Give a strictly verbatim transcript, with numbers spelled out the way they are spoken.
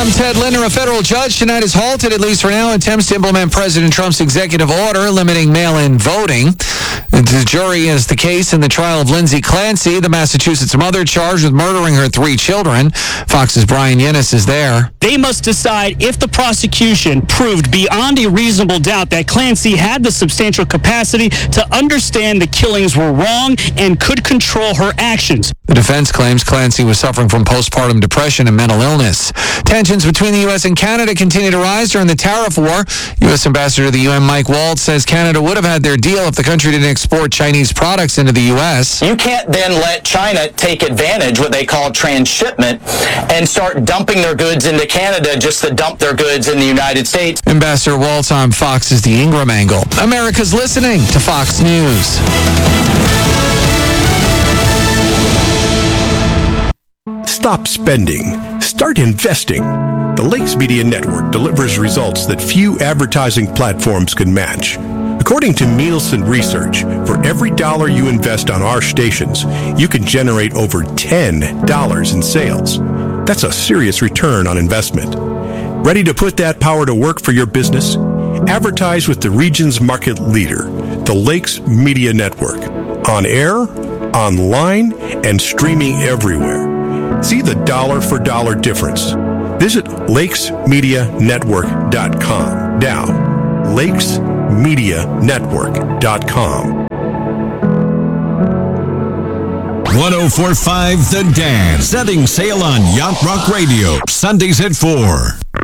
I'm Ted Linder. A federal judge tonight has halted, at least for now, attempts to implement President Trump's executive order limiting mail-in voting. The jury is the case in the trial of Lindsay Clancy, the Massachusetts mother charged with murdering her three children. Fox's Brian Yennis is there. They must decide if the prosecution proved beyond a reasonable doubt that Clancy had the substantial capacity to understand the killings were wrong and could control her actions. The defense claims Clancy was suffering from postpartum depression and mental illness. Tensions between the U S and Canada continue to rise during the tariff war. U S Ambassador to the U N Mike Waltz says Canada would have had their deal if the country didn't export Chinese products into the U S. You can't then let China take advantage, what they call transshipment, and start dumping their goods into Canada just to dump their goods in the United States. Ambassador Waltz on Fox's The Ingram Angle. America's listening to Fox News. Stop spending. Start investing. The Lakes Media Network delivers results that few advertising platforms can match. According to Nielsen Research, for every dollar you invest on our stations, you can generate over ten dollars in sales. That's a serious return on investment. Ready to put that power to work for your business? Advertise with the region's market leader, the Lakes Media Network. On air, online, and streaming everywhere. See the dollar for dollar difference. Visit lakes media network dot com. Now, lakes media network dot com. one oh four point five The Dance. Setting sail on Yacht Rock Radio. Sundays at four.